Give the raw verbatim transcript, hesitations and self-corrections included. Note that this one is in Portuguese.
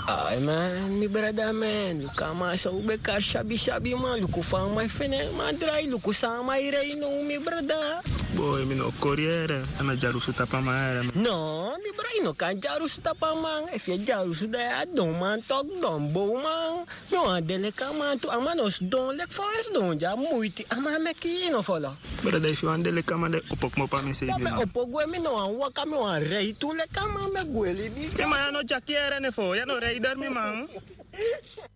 Ai, man, mi brada, man. Luka masa ube kar shabi-shabi, man. Luku fang mai fene, man, drai. Luku sang mai rei, no, mi brada. Boy, mi no corriere. Ama jaru su tapa maera. No, mi brada, no kan jaru su tapa, man. If je jaru su da ya don, man, tok don, bo, man. No, adele ka, man, tu ama nos don, lek fawes don, ja, muiti. Ama meki, no, follow. Brada, if you andele ka, man, de opok mo pa mi se. Pape, opok we, mi no, an waka, mi wan rei, tu, lek ka, man, me gweli, bi. Ya, man, no jakiere, ne fo. Ya no rei dar mi, man.